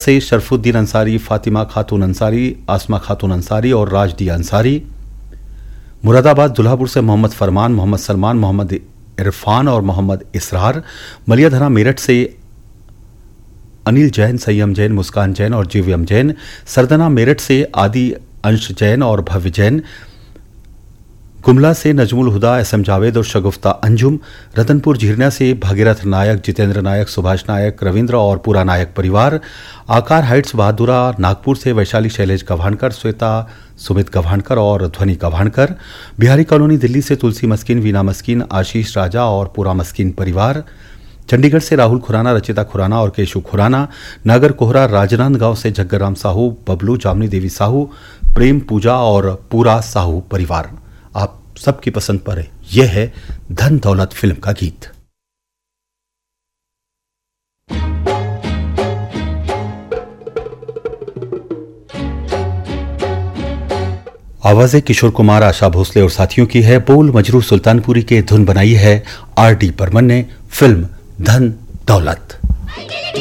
से शरफुद्दीन अंसारी, फातिमा खातून अंसारी, आसमा खातून अंसारी और राजदिया अंसारी। मुरादाबाद दुल्हापुर से मोहम्मद फरमान, मोहम्मद सलमान, मोहम्मद इरफान और मोहम्मद इसरार। मलियाधरा मेरठ से अनिल जैन, संयम जैन, मुस्कान जैन और जीवयम जैन। सरदना मेरठ से आदि अंश जैन और भव्य जैन। गुमला से नजमुल हुदा, एसएम जावेद और शगुफ्ता अंजुम। रतनपुर झिरना से भागीरथ नायक, जितेंद्र नायक, सुभाष नायक, रविंद्र और पूरा नायक परिवार। आकार हाइट्स बहादुरा नागपुर से वैशाली शैलेश गभानकर, श्वेता सुमित गभानकर और ध्वनि गभानकर। बिहारी कॉलोनी दिल्ली से तुलसी मस्किन, वीना मस्किन, आशीष राजा और पूरा मस्किन परिवार। चंडीगढ़ से राहुल खुराना, रचिता खुराना और केशु खुराना। नागर कोहरा राजनांदगांव से जग्गरराम साहू, बबलू, जामनी देवी साहू, प्रेम पूजा और पूरा साहू परिवार। आप सबकी पसंद पर यह है धन दौलत फिल्म का गीत। आवाजें किशोर कुमार, आशा भोसले और साथियों की है। बोल मजरू सुल्तानपुरी के धुन बनाई है आर डी बर्मन ने। फिल्म धन दौलत।